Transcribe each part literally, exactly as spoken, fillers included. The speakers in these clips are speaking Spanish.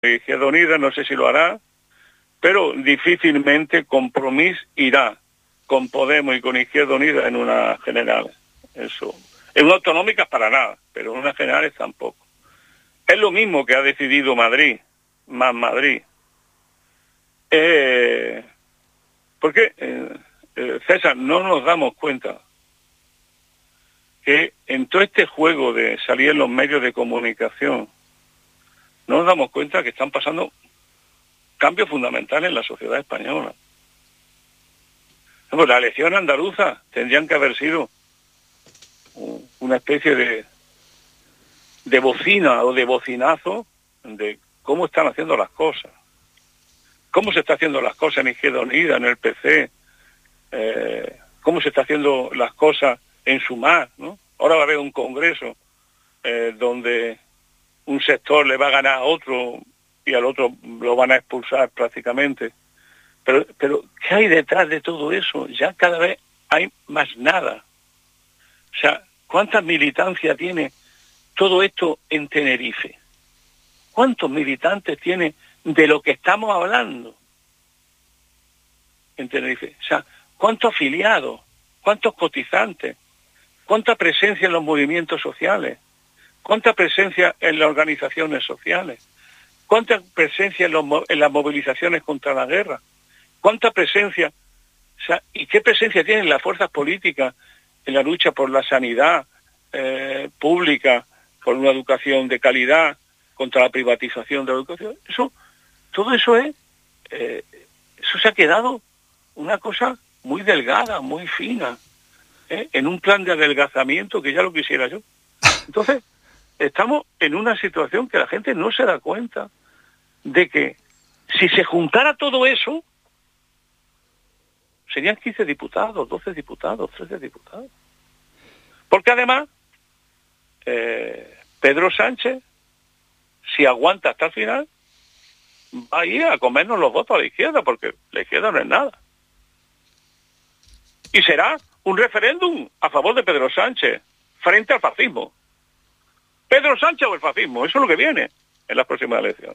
Izquierda Unida, no sé si lo hará, pero difícilmente Compromís irá con Podemos y con Izquierda Unida en una general. Eso. En una autonómicas para nada, pero en unas generales tampoco. Es lo mismo que ha decidido Madrid, más Madrid. Eh, porque, eh, eh, César, no nos damos cuenta que en todo este juego de salir en los medios de comunicación, no nos damos cuenta que están pasando cambios fundamentales en la sociedad española. Pues la elección andaluza tendrían que haber sido una especie de, de bocina o de bocinazo de cómo están haciendo las cosas. Cómo se está haciendo las cosas en Izquierda Unida, en el P C, eh, cómo se está haciendo las cosas en Sumar, ¿no? Ahora va a haber un congreso eh, donde un sector le va a ganar a otro y al otro lo van a expulsar prácticamente. Pero, pero ¿qué hay detrás de todo eso? Ya cada vez hay más nada. O sea, ¿cuánta militancia tiene todo esto en Tenerife? ¿Cuántos militantes tiene de lo que estamos hablando en Tenerife? O sea, ¿cuántos afiliados? ¿Cuántos cotizantes? ¿Cuánta presencia en los movimientos sociales? ¿Cuánta presencia en las organizaciones sociales? ¿Cuánta presencia en, los, en las movilizaciones contra la guerra? ¿Cuánta presencia? O sea, ¿y qué presencia tienen las fuerzas políticas en la lucha por la sanidad eh, pública, por una educación de calidad, contra la privatización de la educación? Eso, todo eso es, eh, eso se ha quedado una cosa muy delgada, muy fina, ¿eh? En un plan de adelgazamiento que ya lo quisiera yo. Entonces, estamos en una situación que la gente no se da cuenta de que si se juntara todo eso, serían quince diputados, doce diputados, trece diputados. Porque además, eh, Pedro Sánchez, si aguanta hasta el final, va a ir a comernos los votos a la izquierda, porque la izquierda no es nada. Y será un referéndum a favor de Pedro Sánchez, frente al fascismo. Pedro Sánchez o el fascismo, eso es lo que viene en las próximas elecciones.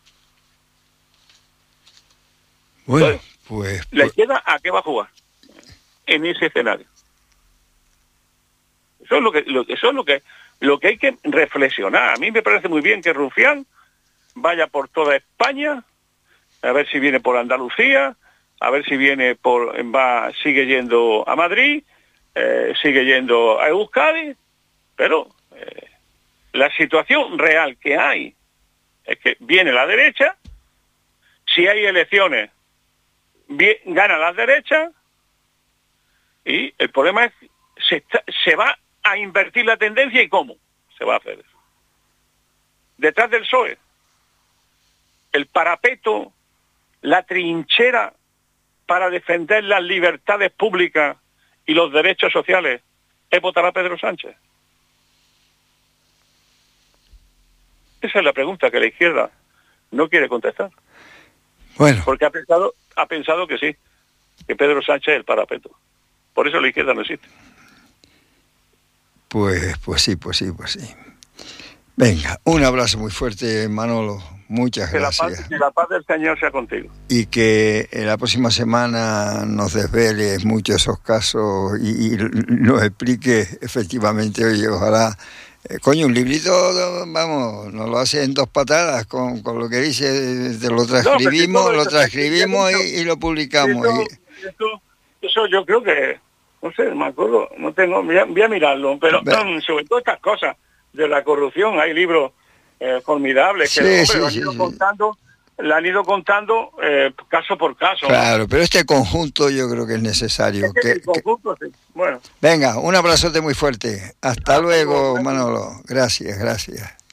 Bueno, Entonces, pues... ¿la izquierda a qué va a jugar en ese escenario? Eso es lo que, lo, eso es lo que, lo que hay que reflexionar. A mí me parece muy bien que Rufián vaya por toda España, a ver si viene por Andalucía, a ver si viene por, va, sigue yendo a Madrid, eh, sigue yendo a Euskadi, pero eh, la situación real que hay es que viene la derecha, si hay elecciones, bien, gana la derecha, y el problema es se, está, se va a invertir la tendencia. ¿Y cómo se va a hacer eso? Detrás del P S O E, el parapeto, la trinchera para defender las libertades públicas y los derechos sociales, es votar a Pedro Sánchez. Esa es la pregunta que la izquierda no quiere contestar. Bueno. Porque ha pensado, ha pensado que sí, que Pedro Sánchez es el parapeto. Por eso la izquierda no existe. Pues, pues sí, pues sí, pues sí. Venga, un abrazo muy fuerte, Manolo. Muchas que gracias. La paz, que la paz del Señor sea contigo. Y que en la próxima semana nos desveles muchos esos casos y, y nos explique efectivamente, oye, ojalá... Eh, coño, un librito, vamos, nos lo hace en dos patadas con, con lo que dice, te lo transcribimos, no, lo transcribimos y, y lo publicamos. Eso, y... eso, eso yo creo que, no sé, me acuerdo, no tengo, voy a, voy a mirarlo, pero no, sobre todo estas cosas de la corrupción, hay libros eh, formidables que sí, hombre, sí, lo han sí, ido sí. contando, le han ido contando eh, caso por caso. Claro, ¿no? pero este conjunto yo creo que es necesario. Es que que, el conjunto, que... sí. Bueno. Venga, un abrazote muy fuerte. Hasta, Hasta luego, luego, Manolo. Gracias, gracias.